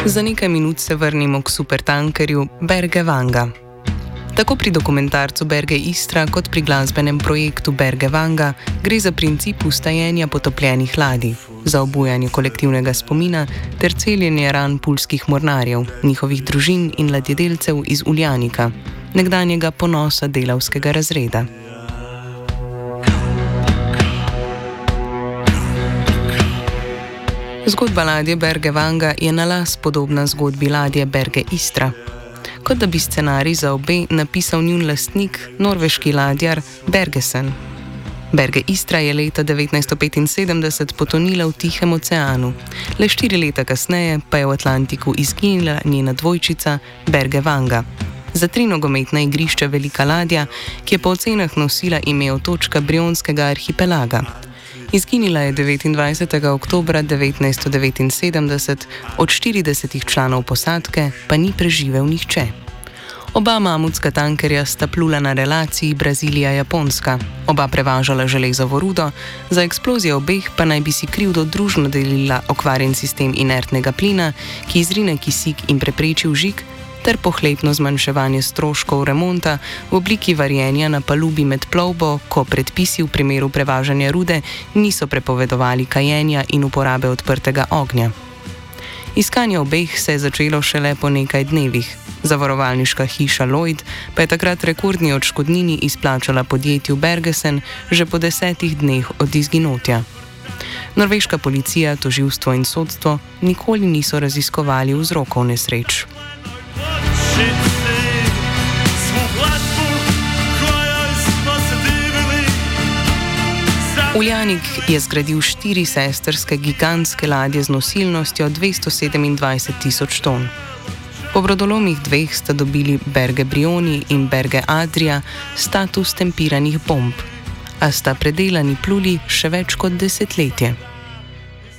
Za nekaj minut se vrnimo k supertankerju Berge Vanga. Tako pri dokumentarcu Berge Istra kot pri glasbenem projektu Berge Vanga gre za princip ustajenja potopljenih ladij, za obujanje kolektivnega spomina ter celjenje ran puljskih mornarjev, njihovih družin in ladjedelcev iz Uljanika, nekdanjega ponosa delavskega razreda. Zgodba ladje Berge Vanga je na las podobna zgodbi ladje Berge Istra. Kot da bi scenarij za obe napisal njun lastnik, norveški ladjar Bergesen. Berge Istra je leta 1975 potonila v Tihem oceanu. Le 4 leta kasneje pa je v Atlantiku izginila njena dvojčica Berge Vanga. Za 3 nogometna igrišča velika ladja, ki je po ocenah nosila ime otočka Brionskega arhipelaga. Izginila je 29. oktobra 1979, od 40 članov posadke pa ni preživel nihče. Oba mamutska tankerja sta plula na relaciji Brazilija-Japonska, oba prevažala železovo rudo, za eksplozijo obeh pa naj bi si krivdo družno delila okvarjen sistem inertnega plina, ki izrine kisik in prepreči vžig, ter pohlepno zmanjševanje stroškov remonta v obliki varjenja na palubi med plovbo, ko predpisi v primeru prevažanja rude niso prepovedovali kajenja in uporabe odprtega ognja. Iskanje obeh se je začelo šele po nekaj dnevih. Zavarovalniška hiša Lloyd pa je takrat rekordni odškodnini izplačala podjetju Bergesen že po 10 dneh od izginotja. Norveška policija, tožilstvo in sodstvo nikoli niso raziskovali vzrokov nesreč. Uljanik je zgradil 4 sestrske gigantske ladje z nosilnostjo 227.000 ton. Po brodolomih 2 sta dobili Berge Brioni in Berge Adria status tempiranih bomb, a sta predelani pluli še več kot desetletje.